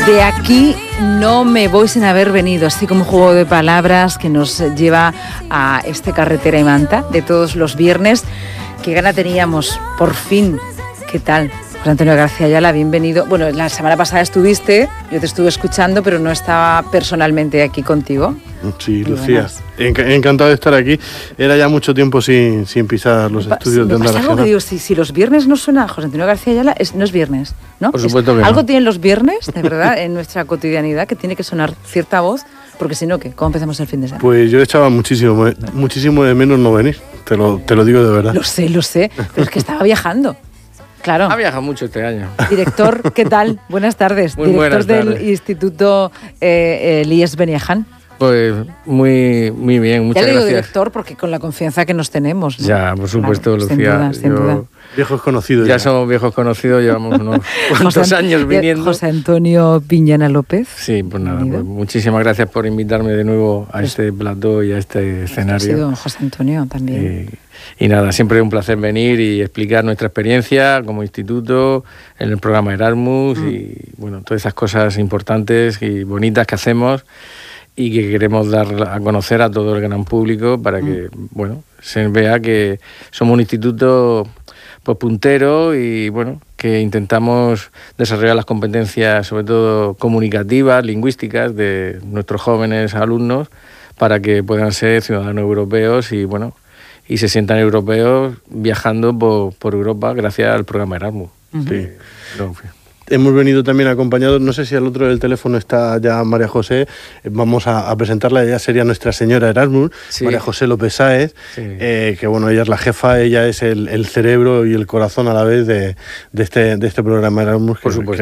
De aquí no me voy sin haber venido, así como un juego de palabras que nos lleva a este Carretera y Manta de todos los viernes. Qué gana teníamos, por fin. ¿Qué tal? José Antonio García Ayala, bienvenido. Bueno, la semana pasada estuviste, yo te estuve escuchando, pero no estaba personalmente aquí contigo. Sí, Lucía, encantado de estar aquí. Era ya mucho tiempo sin pisar los estudios de Onda Regional. Algo que digo, si los viernes no suena José Antonio García Ayala, no es viernes, ¿no? Por supuesto que no. Algo tienen los viernes, de verdad, en nuestra cotidianidad, que tiene que sonar cierta voz, porque si no, ¿qué? ¿Cómo empezamos el fin de semana? Pues yo echaba muchísimo de menos no venir, te lo digo de verdad. Lo sé, pero es que estaba viajando. Claro. Ha viajado mucho este año. Director, ¿qué tal? Buenas tardes. Muy buenas tardes. Del Instituto Elías Beniaján. Pues muy bien, muchas gracias. Ya le digo gracias. Director porque con la confianza que nos tenemos, ¿no? Ya, por supuesto, claro, Lucía. Sin duda. Viejos conocidos. Ya somos viejos conocidos, llevamos unos cuantos años viniendo. José Antonio Piñana López. Sí, pues nada, pues muchísimas gracias por invitarme de nuevo a este plató y a este escenario. Ha sido José Antonio también. Y nada, siempre es un placer venir y explicar nuestra experiencia como instituto, en el programa Erasmus y bueno, todas esas cosas importantes y bonitas que hacemos y que queremos dar a conocer a todo el gran público para que, bueno, se vea que somos un instituto pues puntero y bueno, que intentamos desarrollar las competencias, sobre todo comunicativas, lingüísticas, de nuestros jóvenes alumnos para que puedan ser ciudadanos europeos y bueno, y se sientan europeos viajando por Europa gracias al programa Erasmus. Sí. Hemos venido también acompañados, no sé si al otro del teléfono está ya María José, vamos a presentarla, ella sería nuestra señora Erasmus, sí. María José López Sáez, sí. Que bueno, ella es la jefa, ella es el cerebro y el corazón a la vez de este programa Erasmus. Por supuesto.